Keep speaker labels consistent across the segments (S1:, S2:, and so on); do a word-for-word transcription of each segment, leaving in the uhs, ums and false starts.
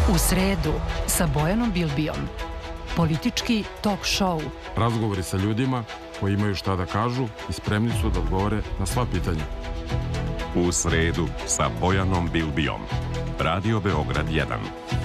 S1: U sredu sa Bojanom Bilbijom. Politički talk show.
S2: Razgovori sa ljudima koji imaju šta da kažu i spremni su da odgovore na sva pitanja.
S3: U sredu sa Bojanom Bilbijom. Radio Beograd jedan.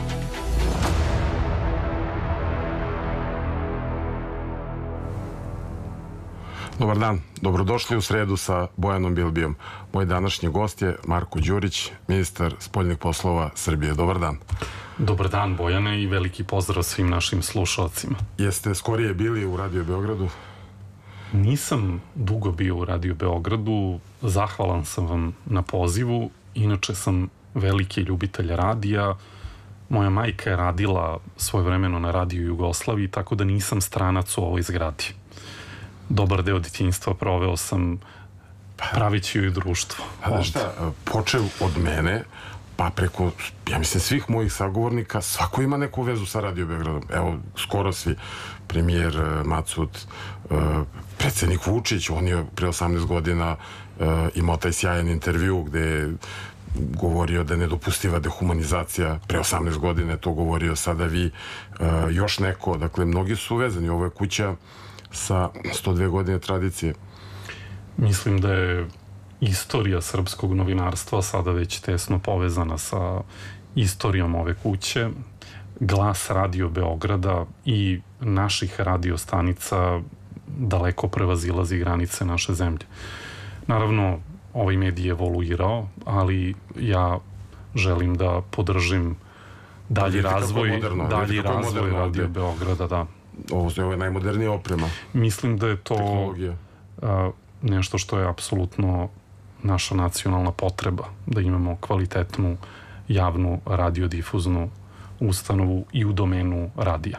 S2: Dobar dan, dobrodošli u sredu sa Bojanom Bilbijom. Moj današnji gost je Marko Đurić, ministar spoljnih poslova Srbije. Dobar dan.
S4: Dobar dan, Bojane, i veliki pozdrav svim našim slušalcima.
S2: Jeste skorije bili u Radio Beogradu?
S4: Nisam dugo bio u Radio Beogradu, zahvalan sam vam na pozivu. Inače sam veliki ljubitelj radija. Moja majka je radila svojevremeno na Radio Jugoslaviji, tako da nisam stranac u ovoj zgradi. Dobar deo djetinjstva proveo sam pravići joj društvo.
S2: Pa da šta, počeo od mene, pa preko, ja mislim, svih mojih sagovornika, svako ima neku vezu sa Radio Beogradom. Evo, skoro svi, premijer Macut, predsjednik Vučić, on je pre osamnaest godina imao taj sjajan intervju gde je govorio da je nedopustiva dehumanizacija, pre osamnaest godina je to govorio, sada vi, još neko, dakle, mnogi su vezani, ovo je kuća sa sto dve godine tradicije.
S4: Mislim da je istorija srpskog novinarstva sada već tesno povezana sa istorijom ove kuće. Glas Radio Beograda i naših radiostanica daleko prevazilazi granice naše zemlje. Naravno, ovaj medij je evoluirao, ali ja želim da podržim dalji razvoj, dalji razvoj Radio Beograda, da.
S2: Ovo je najmodernija oprema.
S4: Mislim da je to a, nešto što je apsolutno naša nacionalna potreba, da imamo kvalitetnu javnu radiodifuznu ustanovu i u domenu radija.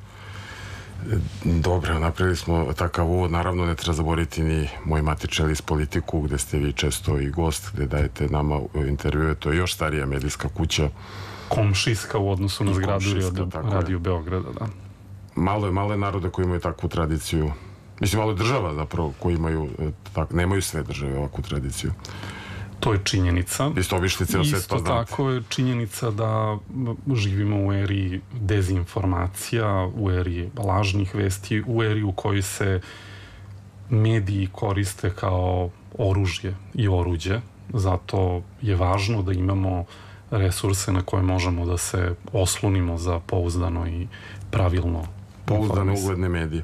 S2: Dobro, napravili smo takav uvod. Naravno, ne treba zaboraviti ni Moj matični list Politiku, gde ste vi često i gost, gde dajete nama intervjue. To je još starija medijska kuća.
S4: Komšijska u odnosu na zgradu Radio Beograda, da.
S2: Malo je, malo je naroda koji imaju takvu tradiciju. Mislim, malo je država zapravo koji imaju, tak, nemaju sve države ovakvu tradiciju.
S4: To je činjenica.
S2: Vi ste obišli cijel svet, pa znate.
S4: Isto tako je činjenica da živimo u eri dezinformacija, u eri lažnih vesti, u eri u kojoj se mediji koriste kao oružje i oruđe. Zato je važno da imamo resurse na koje možemo da se oslonimo za pouzdano i pravilno
S2: pouzdano ugledne medije.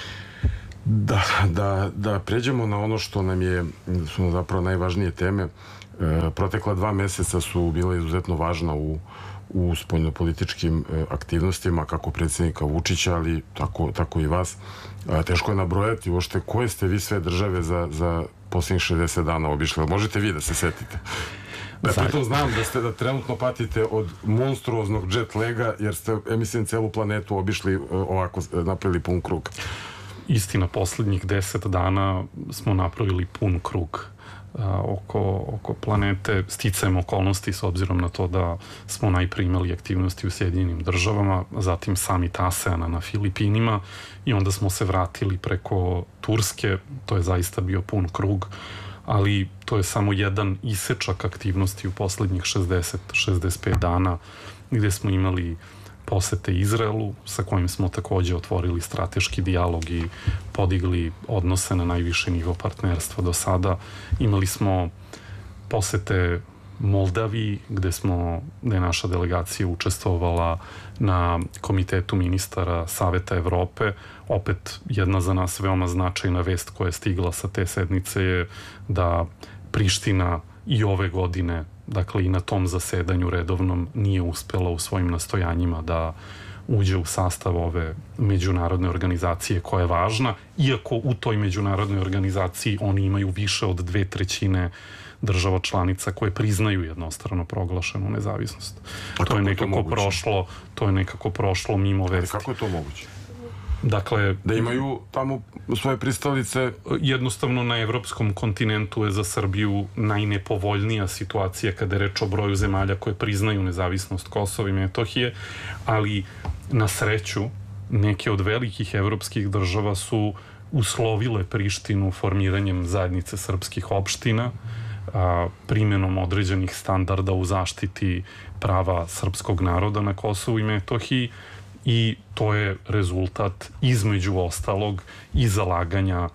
S2: Da, da, da pređemo na ono što nam je, su zapravo najvažnije teme. E, protekla dva meseca su bila izuzetno važna u, u spoljnopolitičkim e, aktivnostima, kako predsjednika Vučića, ali tako, tako i vas. E, teško je nabrojati uopšte koje ste vi sve države za, za posljednjih šezdeset dana obišli. Možete vi da se setite? Ja pritom znam da ste da trenutno patite od monstruoznog jet laga, jer ste, ja mislim, celu planetu obišli ovako, napravili pun krug.
S4: Istina, poslednjih deset dana smo napravili pun krug a, oko, oko planete, sticajem okolnosti s obzirom na to da smo najprije imali aktivnosti u Sjedinjenim državama, zatim summit ASEANA na Filipinima i onda smo se vratili preko Turske, to je zaista bio pun krug, ali to je samo jedan isečak aktivnosti u poslednjih šezdeset do šezdeset pet dana, gde smo imali posete Izraelu, sa kojim smo takođe otvorili strateški dijalog i podigli odnose na najviši nivo partnerstva do sada. Imali smo posete Moldaviji, gde smo, gde je naša delegacija učestvovala na Komitetu ministara Saveta Evrope. Opet jedna za nas veoma značajna vest koja je stigla sa te sednice je da Priština i ove godine, dakle i na tom zasedanju redovnom, nije uspela u svojim nastojanjima da uđe u sastav ove međunarodne organizacije koja je važna, iako u toj međunarodnoj organizaciji oni imaju više od dve trećine država članica koje priznaju jednostrano proglašenu nezavisnost. To je nekako prošlo, to je nekako prošlo mimo vesti.
S2: Kako je to moguće?
S4: Dakle,
S2: da imaju tamo svoje pristalice.
S4: Jednostavno na evropskom kontinentu je za Srbiju najnepovoljnija situacija kada je reč o broju zemalja koje priznaju nezavisnost Kosova i Metohije, ali na sreću neke od velikih evropskih država su uslovile Prištinu formiranjem zajednice srpskih opština a, primjenom određenih standarda u zaštiti prava srpskog naroda na Kosovu i Metohiji, i to je rezultat između ostalog i zalaganja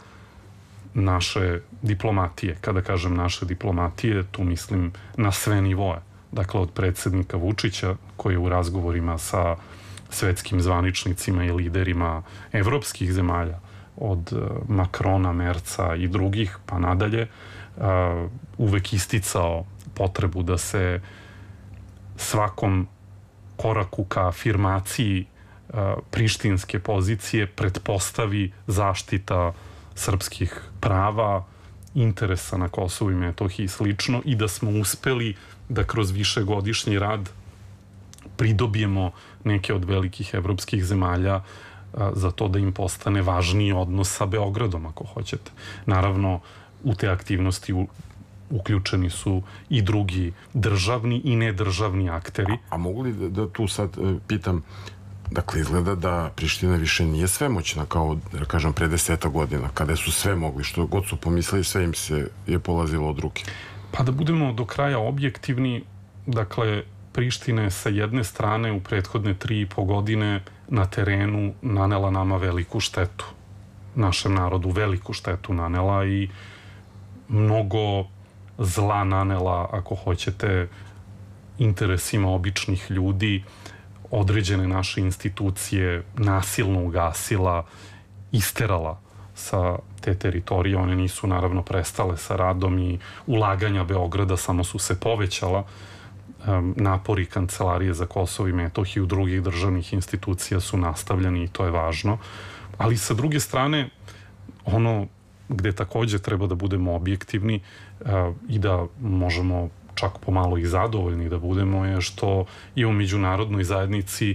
S4: naše diplomatije. Kada kažem naše diplomatije, tu mislim na sve nivoe. Dakle, od predsednika Vučića, koji je u razgovorima sa svetskim zvaničnicima i liderima evropskih zemalja, od Makrona, Merca i drugih, pa nadalje, uvek isticao potrebu da se svakom koraku ka afirmaciji prištinske pozicije pretpostavi zaštita srpskih prava, interesa na Kosovu i Metohiji i slično, i da smo uspeli da kroz višegodišnji rad pridobijemo neke od velikih evropskih zemalja a, za to da im postane važniji odnos sa Beogradom, ako hoćete. Naravno, u te aktivnosti u, uključeni su i drugi državni i nedržavni akteri.
S2: A, a mogu li da, da tu sad e, pitam, dakle, izgleda da Priština više nije svemoćna kao, da kažem, pre deseta godina, kada su sve mogli, što god su pomislili, sve im se je polazilo od ruke.
S4: Pa da budemo do kraja objektivni, dakle, Priština je sa jedne strane u prethodne tri i po godine na terenu nanela nama veliku štetu. Našem narodu veliku štetu nanela i mnogo zla nanela, ako hoćete, interesima običnih ljudi, određene naše institucije nasilno ugasila, isterala sa te teritorije. One nisu naravno prestale sa radom i ulaganja Beograda samo su se povećala. Napori Kancelarije za Kosovo i Metohiju drugih državnih institucija su nastavljeni i to je važno. Ali sa druge strane, ono gde takođe treba da budemo objektivni i da možemo čak pomalo i zadovoljni da budemo, je što je u međunarodnoj zajednici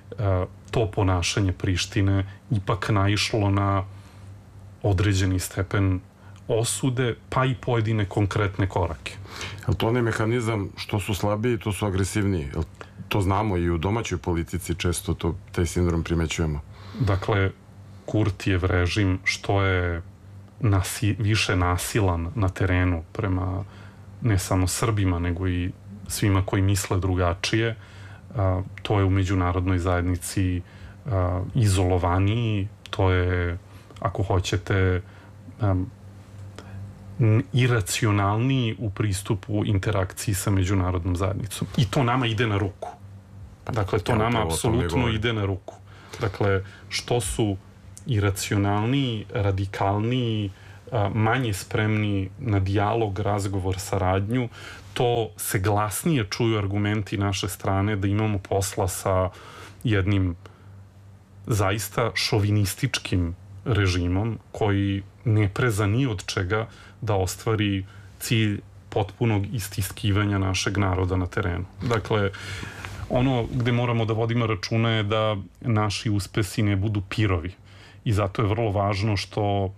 S4: to ponašanje Prištine ipak naišlo na određeni stepen osude, pa i pojedine konkretne korake.
S2: Je li to onaj mehanizam što su slabiji, to su agresivniji? Je li to znamo i u domaćoj politici često to, taj sindrom primećujemo?
S4: Dakle, Kurtijev režim što je nasi, više nasilan na terenu prema ne samo Srbima, nego i svima koji misle drugačije, a, to je u međunarodnoj zajednici a, izolovaniji, to je, ako hoćete, a, iracionalniji u pristupu interakciji sa međunarodnom zajednicom. I to nama ide na ruku. Dakle, to ja, nama apsolutno ide na ruku. Dakle, što su iracionalniji, radikalniji, manje spremni na dijalog, razgovor, saradnju, to se glasnije čuju argumenti naše strane da imamo posla sa jednim zaista šovinističkim režimom koji ne preza ni od čega da ostvari cilj potpunog istiskivanja našeg naroda na terenu. Dakle, ono gde moramo da vodimo računa je da naši uspesi ne budu pirovi. I zato je vrlo važno što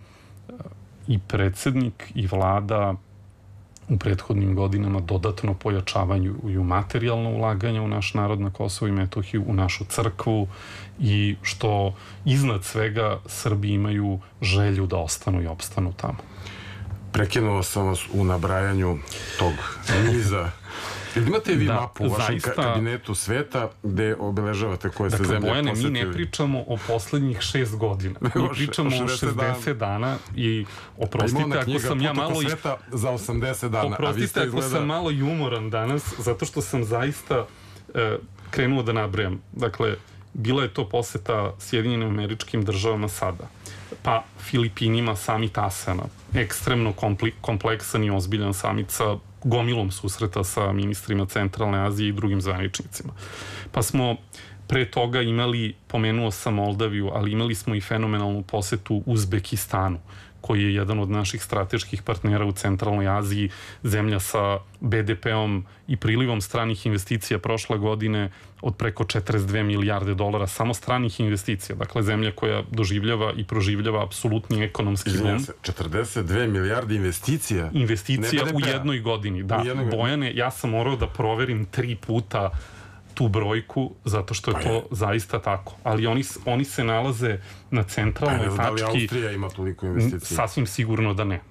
S4: i predsednik i vlada u prethodnim godinama dodatno pojačavaju i u materijalno ulaganje u naš narod na Kosovo i Metohiju, u našu crkvu, i što iznad svega Srbi imaju želju da ostanu i opstanu tamo.
S2: Prekinuo sam vas u nabrajanju tog niza. Imate vi da, mapu u vašem zaista, kabinetu sveta gde obeležavate koje dakle, se zemlje
S4: Bojane,
S2: posetili?
S4: Mi ne pričamo o poslednjih šest godina. Mi pričamo o šezdeset dana i oprostite pa ako sam ja malo...
S2: sveta za osamdeset dana.
S4: Oprostite ako izgleda... sam malo i umoran danas, zato što sam zaista e, krenuo da nabrajam. Dakle, bila je to poseta Sjedinjenim Američkim Državama sada, pa Filipinima samit ASEAN-a, ekstremno kompleksan i ozbiljan samit sa gomilom susreta sa ministrima Centralne Azije i drugim zvaničnicima. Pa smo pre toga imali, pomenuo sam Moldaviju, ali imali smo i fenomenalnu posetu Uzbekistanu, koji je jedan od naših strateških partnera u Centralnoj Aziji, zemlja sa be de pe-om i prilivom stranih investicija prošle godine od preko četrdeset dve milijarde dolara, samo stranih investicija. Dakle, zemlja koja doživljava i proživljava apsolutni ekonomski boom.
S2: četrdeset dve milijarde investicija?
S4: Investicija u jednoj godini. Da, Bojane, ja sam morao da proverim tri puta tu brojku, zato što je pa to je. zaista tako. Ali oni, oni se nalaze na centralnoj tački...
S2: Da li Austrija ima toliko investicija?
S4: Sasvim sigurno da ne.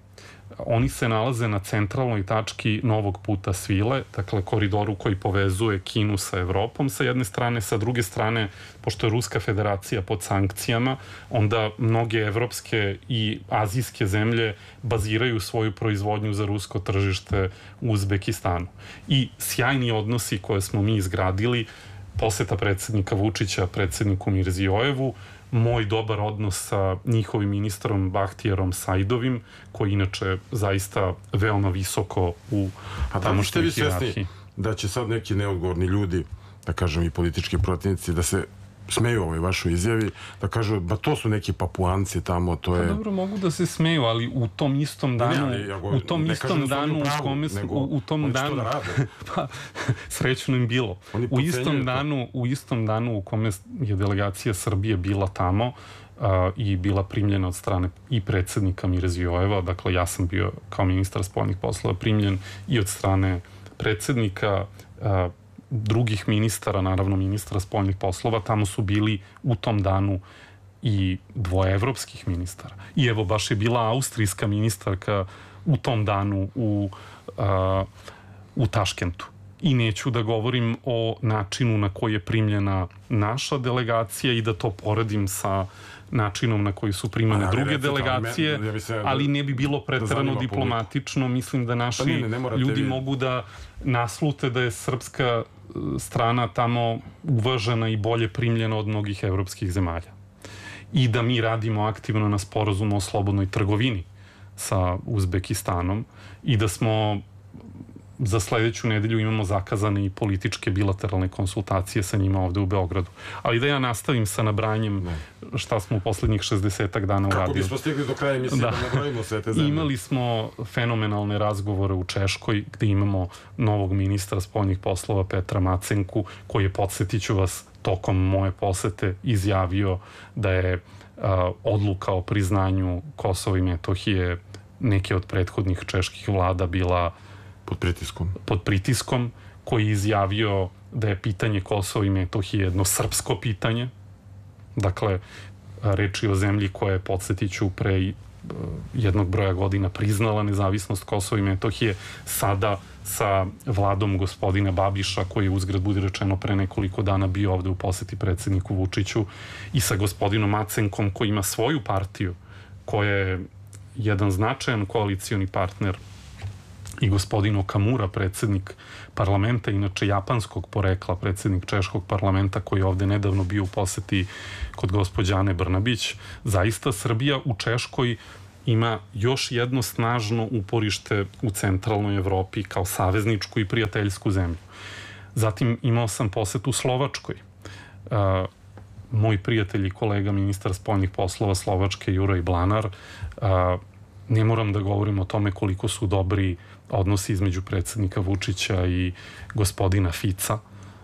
S4: Oni se nalaze na centralnoj tački novog puta svile, dakle koridoru koji povezuje Kinu sa Evropom sa jedne strane, sa druge strane, pošto je Ruska federacija pod sankcijama, onda mnoge evropske i azijske zemlje baziraju svoju proizvodnju za rusko tržište u Uzbekistanu. I sjajni odnosi koje smo mi izgradili, poseta predsjednika Vučića predsjedniku Mirzijojevu, moj dobar odnos sa njihovim ministrom Bahtijerom Saidovim, koji inače zaista veoma visoko u tamošnjoj hijerarhiji.
S2: Da će sad neki neodgovorni ljudi, da kažem i politički protivnici, da se smeju ovoj vašoj izjavi, da kažu, ba to su neki Papuanci tamo, to je...
S4: Pa dobro, mogu da se smeju, ali u tom istom danu,
S2: ne, ja go,
S4: u tom istom danu,
S2: pravu,
S4: kome,
S2: nego,
S4: u, u tom danu,
S2: da
S4: pa srećno im bilo. U istom danu, u istom danu u kome je delegacija Srbije bila tamo uh, i bila primljena od strane i predsjednika Mirzijojeva, dakle ja sam bio kao ministar spoljnih poslova primljen i od strane predsjednika uh, drugih ministara, naravno ministra spoljnih poslova, tamo su bili u tom danu i dvoje evropskih ministara. I evo, baš je bila austrijska ministarka u tom danu u, a, u Taškentu. I neću da govorim o načinu na koji je primljena naša delegacija i da to poredim sa načinom na koji su primane
S2: A,
S4: druge
S2: recite,
S4: delegacije, ali, me, se, ali ne bi bilo preterano da diplomatično. Publiku. Mislim da naši pa ne, ne ljudi vi... mogu da naslute da je srpska strana tamo uvažena i bolje primljena od mnogih evropskih zemalja. I da mi radimo aktivno na sporazumu o slobodnoj trgovini sa Uzbekistanom i da smo za sledeću nedelju imamo zakazane i političke bilateralne konsultacije sa njima ovde u Beogradu. Ali da ja nastavim sa nabranjem šta smo u poslednjih šezdesetak dana uradili.
S2: Kako bismo stigli do kraja emisije da, da nabrojimo sve te zemlje?
S4: Imali smo fenomenalne razgovore u Češkoj gde imamo novog ministra spoljnih poslova Petra Macenku koji je, podsjetiću vas, tokom moje posete izjavio da je a, odluka o priznanju Kosova i Metohije neke od prethodnih čeških vlada bila
S2: pod pritiskom.
S4: Pod pritiskom, koji je izjavio da je pitanje Kosova i Metohije jedno srpsko pitanje. Dakle, reč je o zemlji koja je, podsjetiću, pre jednog broja godina priznala nezavisnost Kosova i Metohije, sada sa vladom gospodina Babiša, koji je, uzgred budi rečeno, pre nekoliko dana bio ovde u poseti predsjedniku Vučiću, i sa gospodinom Macenkom, koji ima svoju partiju, koja je jedan značajan koalicioni partner, i gospodin Okamura, predsjednik parlamenta, inače japanskog porekla, predsjednik češkog parlamenta, koji je ovde nedavno bio u poseti kod gospođe Ane Brnabić. Zaista Srbija u Češkoj ima još jedno snažno uporište u centralnoj Evropi kao savezničku i prijateljsku zemlju. Zatim imao sam posetu Slovačkoj. Uh, moj prijatelj i kolega ministar spoljnih poslova Slovačke, Juraj Blanar, uh, ne moram da govorim o tome koliko su dobri odnosi između predsjednika Vučića i gospodina Fica.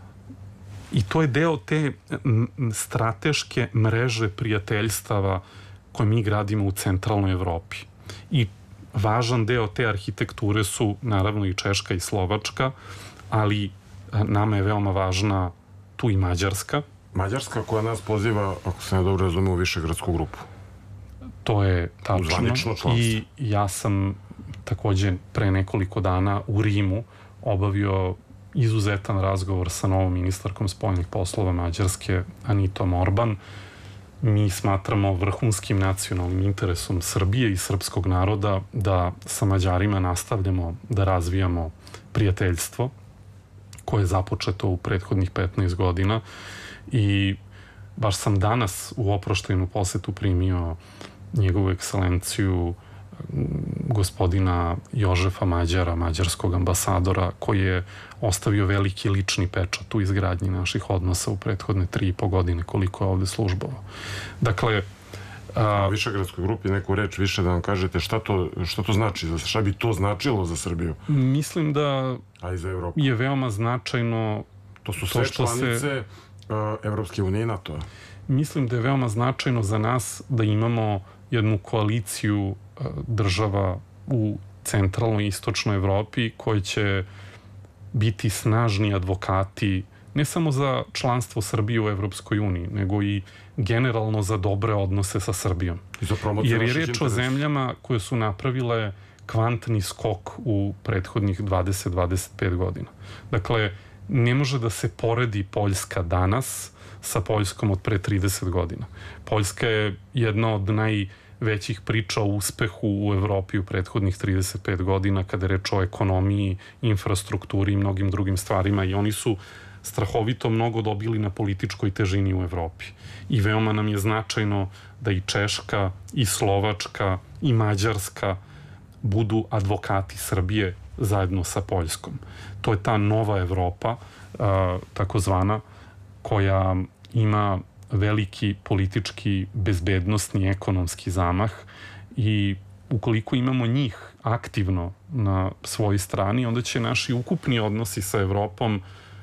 S4: I to je deo te strateške mreže prijateljstava koje mi gradimo u centralnoj Evropi. I važan deo te arhitekture su naravno i Češka i Slovačka, ali nama je veoma važna tu i Mađarska.
S2: Mađarska koja nas poziva, ako se ne dobro razume, u Višegradsku grupu.
S4: To je tačno. I ja sam takođe pre nekoliko dana u Rimu obavio izuzetan razgovor sa novom ministarkom spoljnih poslova Mađarske, Anitom Orban. Mi smatramo vrhunskim nacionalnim interesom Srbije i srpskog naroda da sa Mađarima nastavljamo da razvijamo prijateljstvo koje je započeto u prethodnih petnaest godina i baš sam danas u oproštajnu posetu primio njegovu ekscelenciju gospodina Jožefa Mađara, mađarskog ambasadora, koji je ostavio veliki lični pečat u izgradnji naših odnosa u prethodne tri i po godine koliko je ovde službovao. Dakle,
S2: a, u Višegradskoj grupi neku reč više da nam kažete šta to, šta to znači, šta bi to značilo za Srbiju?
S4: Mislim da
S2: a i za Evropu.
S4: Je veoma značajno
S2: to su sve to članice se, uh, Evropske unije i NATO.
S4: Mislim da je veoma značajno za nas da imamo jednu koaliciju država u centralnoj i istočnoj Evropi koji će biti snažni advokati ne samo za članstvo Srbije u Evropskoj uniji, nego i generalno za dobre odnose sa Srbijom. Jer je reč o zemljama koje su napravile kvantni skok u prethodnih dvadeset do dvadeset pet godina. Dakle, ne može da se poredi Poljska danas sa Poljskom od pre trideset godina. Poljska je jedna od najvećih priča o uspehu u Evropi u prethodnih trideset pet godina kada je reč o ekonomiji, infrastrukturi i mnogim drugim stvarima i oni su strahovito mnogo dobili na političkoj težini u Evropi. I veoma nam je značajno da i Češka, i Slovačka, i Mađarska budu advokati Srbije zajedno sa Poljskom. To je ta nova Evropa, takozvana, koja ima veliki politički, bezbednostni, ekonomski zamah i ukoliko imamo njih aktivno na svojoj strani, onda će naši ukupni odnosi sa Evropom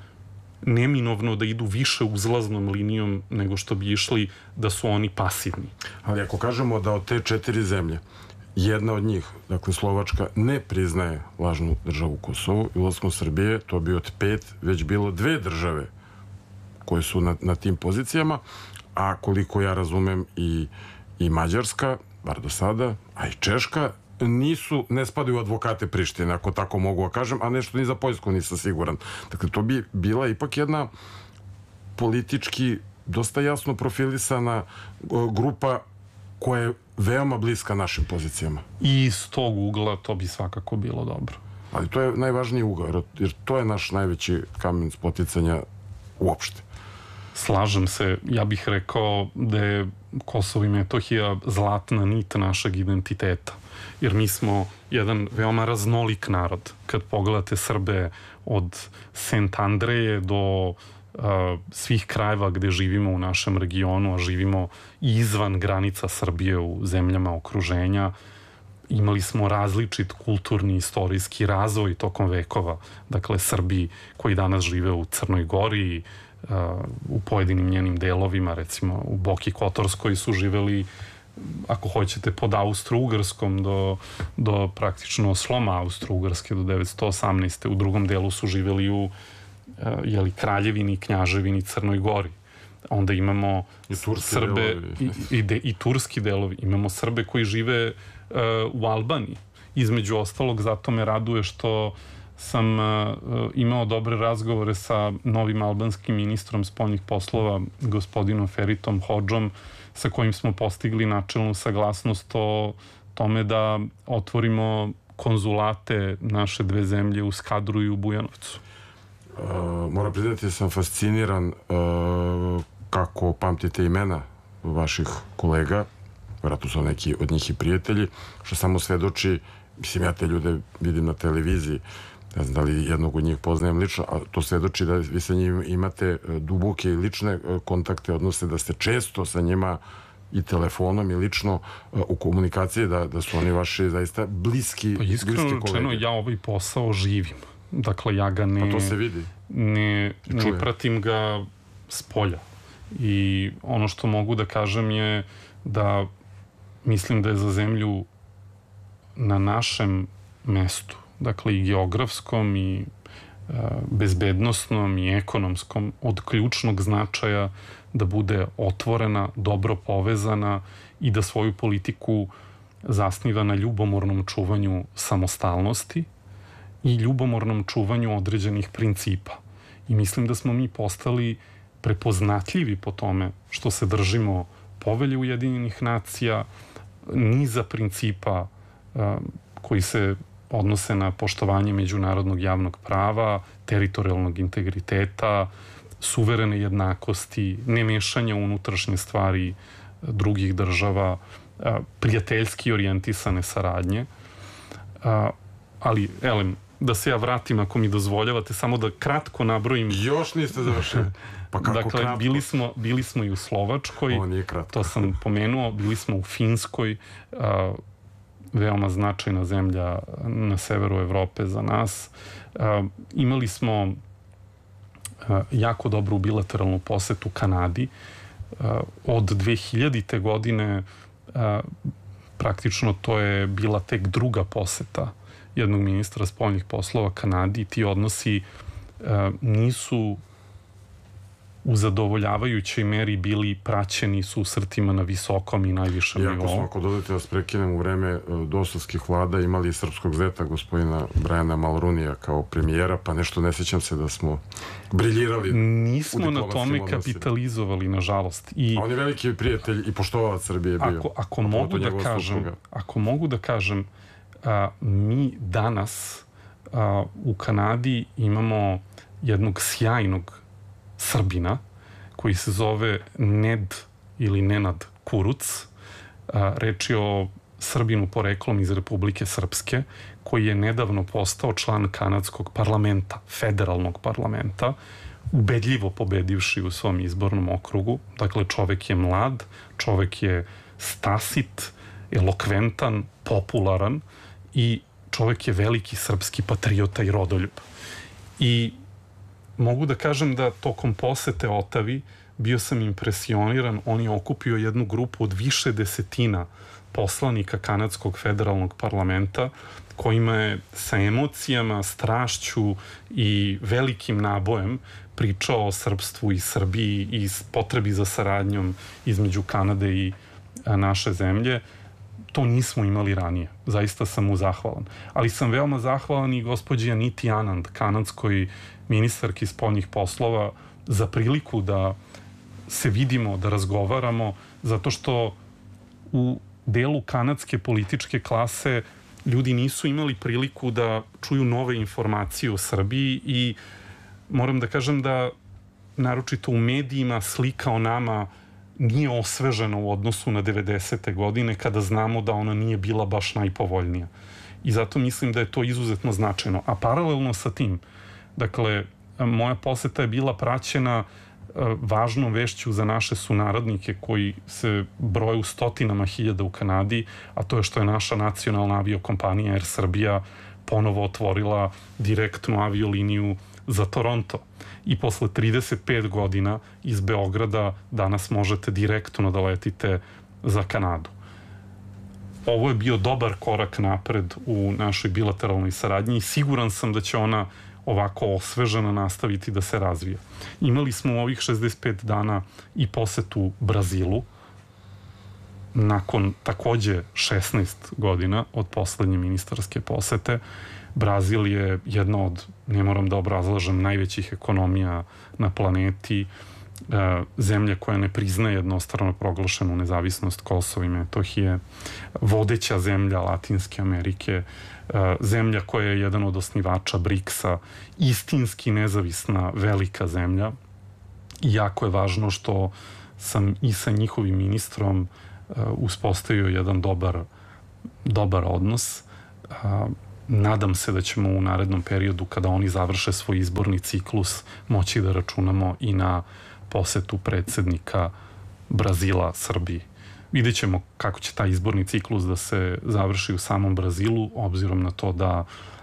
S4: neminovno da idu više uzlaznom linijom nego što bi išli da su oni pasivni.
S2: Ali ako kažemo da od te četiri zemlje jedna od njih, dakle Slovačka, ne priznaje lažnu državu Kosovo i ulaskom Srbije, to bi od pet već bilo dve države koje su na, na tim pozicijama, a koliko ja razumem i, i Mađarska, bar do sada, a i Češka, nisu, ne spadaju advokate Prištine, ako tako mogu da kažem, a nešto ni za Poljsku nisam siguran. Dakle, to bi bila ipak jedna politički dosta jasno profilisana grupa koja je veoma bliska našim pozicijama.
S4: I iz tog ugla to bi svakako bilo dobro.
S2: Ali to je najvažniji ugao, jer to je naš najveći kamen spoticanja uopšte.
S4: Slažem se, ja bih rekao da je Kosovo i Metohija zlatna nit našeg identiteta. Jer mi smo jedan veoma raznolik narod. Kad pogledate Srbe od Sent Andreje do uh, svih krajeva gde živimo u našem regionu, a živimo i izvan granica Srbije u zemljama okruženja, imali smo različit kulturni, istorijski razvoj tokom vekova. Dakle, Srbi koji danas žive u Crnoj Gori, uh, u pojedinim njenim delovima, recimo u Boki Kotorskoj su živeli, ako hoćete, pod Austro-Ugarskom do, do praktično sloma Austro-Ugarske do devetsto osamnaeste. U drugom delu su živeli u uh, jeli, Kraljevini, Knjaževini, Crnoj Gori. Onda imamo
S2: I
S4: Srbe i, i, de, i turski delovi. Imamo Srbe koji žive uh, u Albaniji. Između ostalog, zato me raduje što sam uh, imao dobre razgovore sa novim albanskim ministrom spoljnih poslova, gospodinom Feritom Hodžom, sa kojim smo postigli načelnu saglasnost o tome da otvorimo konzulate naše dve zemlje u Skadru i u Bujanovcu.
S2: Uh, moram priznati da sam fasciniran uh, kako pamtite imena vaših kolega, vjerojatno su neki od njih i prijatelji, što samo svedoči, mislim, ja te ljude vidim na televiziji, ne znam da li jednog od njih poznajem lično, a to svedoči da vi sa njim imate duboke i lične kontakte, odnose da ste često sa njima i telefonom i lično u komunikaciji, da, da su oni vaši zaista bliski,
S4: pa iskreno
S2: bliski kolege.
S4: Iskreno rečeno, ja ovaj posao živim. Dakle, ja ga ne...
S2: Pa to se vidi.
S4: Ne, ne pratim ga s polja. I ono što mogu da kažem je da mislim da je za zemlju na našem mestu, dakle i geografskom i e, bezbednosnom i ekonomskom, od ključnog značaja da bude otvorena, dobro povezana i da svoju politiku zasniva na ljubomornom čuvanju samostalnosti i ljubomornom čuvanju određenih principa. I mislim da smo mi postali prepoznatljivi po tome što se držimo Povelje Ujedinjenih nacija, niza principa a, koji se odnose na poštovanje međunarodnog javnog prava, teritorijalnog integriteta, suverene jednakosti, nemešanja unutrašnje stvari drugih država, a, prijateljski orijentisane saradnje. A, ali, elem, da se ja vratim, ako mi dozvoljavate, samo da kratko nabrojim.
S2: Još niste završili. Pa kako
S4: dakle,
S2: kratko?
S4: Bili smo, bili smo i u Slovačkoj.
S2: Ovo nije kratko.
S4: To sam pomenuo. Bili smo u Finskoj, a, veoma značajna zemlja na severu Evrope za nas. A, imali smo a, jako dobru bilateralnu posetu Kanadi. A, od dve hiljadite godine a, praktično to je bila tek druga poseta jednog ministra spoljnih poslova Kanadi. Ti odnosi uh, nisu u zadovoljavajućoj meri bili praćeni susretima na visokom i najvišem nivou.
S2: Iako smo, ako dodate vas prekinem, u vreme dosovskih vlada imali i srpskog zeta, gospodina Brajana Malrunija kao premijera, pa nešto ne sjećam se da smo briljirali.
S4: Nismo na tome kapitalizovali, nažalost. I
S2: a on je veliki prijatelj i poštovalac Srbije bio.
S4: Ako, ako, mogu, da kažem, ako mogu da kažem, a, mi danas a, u Kanadi imamo jednog sjajnog Srbina koji se zove Ned ili Nenad Kuruc. A, reč je o Srbinu poreklom iz Republike Srpske, koji je nedavno postao član kanadskog parlamenta, federalnog parlamenta, ubedljivo pobedivši u svom izbornom okrugu. Dakle, čovek je mlad, čovek je stasit, elokventan, popularan i čovek je veliki srpski patriota i rodoljub. I mogu da kažem da tokom posete Otavi bio sam impresioniran. On je okupio jednu grupu od više desetina poslanika kanadskog federalnog parlamenta kojima je sa emocijama, strašću i velikim nabojem pričao o srpstvu i Srbiji i potrebi za saradnjom između Kanade i naše zemlje. To nismo imali ranije. Zaista sam mu zahvalan. Ali sam veoma zahvalan i gospođi Aniti Anand, kanadskoj ministarki spoljnih poslova, za priliku da se vidimo, da razgovaramo, zato što u delu kanadske političke klase ljudi nisu imali priliku da čuju nove informacije o Srbiji i moram da kažem da naročito u medijima slika o nama nije osvežena u odnosu na devedesete godine, kada znamo da ona nije bila baš najpovoljnija. I zato mislim da je to izuzetno značajno. A paralelno sa tim, dakle, moja poseta je bila praćena važnom vešću za naše sunarodnike koji se broje u stotinama hiljada u Kanadi, a to je što je naša nacionalna aviokompanija Air Srbija ponovo otvorila direktnu avioliniju za Toronto. I posle trideset pet godina iz Beograda danas možete direktno da letite za Kanadu. Ovo je bio dobar korak napred u našoj bilateralnoj saradnji i siguran sam da će ona ovako osvežena nastaviti da se razvija. Imali smo u ovih šezdeset pet dana i posetu Brazilu, nakon takođe šesnaest godina od poslednje ministarske posete. Brazil je jedna od, ne moram da obrazlažem, najvećih ekonomija na planeti, zemlja koja ne priznaje jednostrano proglašenu nezavisnost Kosova i Metohije, vodeća zemlja Latinske Amerike, zemlja koja je jedan od osnivača briksa, istinski nezavisna velika zemlja. I jako je važno što sam i sa njihovim ministrom uspostavio jedan dobar, dobar odnos. Nadam se da ćemo u narednom periodu, kada oni završe svoj izborni ciklus, moći da računamo i na posetu predsednika Brazila Srbiji. Vidjet ćemo kako će taj izborni ciklus da se završi u samom Brazilu, obzirom na to da